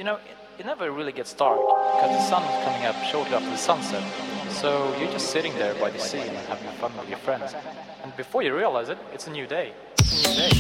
You know, it never really gets dark because the sun is coming up shortly after the sunset. So you're just sitting there by the sea and having fun with your friends. And before you realize it, it's a new day. It's a new day.